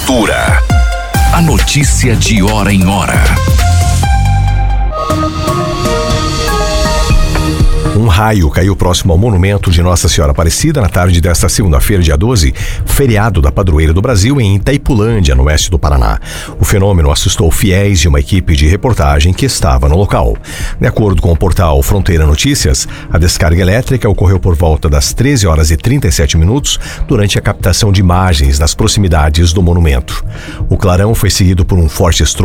Cultura. A notícia de hora em hora. Um raio caiu próximo ao monumento de Nossa Senhora Aparecida na tarde desta segunda-feira, dia 12, feriado da Padroeira do Brasil, em Itaipulândia, no oeste do Paraná. O fenômeno assustou fiéis e uma equipe de reportagem que estava no local. De acordo com o portal Fronteira Notícias, a descarga elétrica ocorreu por volta das 13 horas e 37 minutos durante a captação de imagens das proximidades do monumento. O clarão foi seguido por um forte estrondo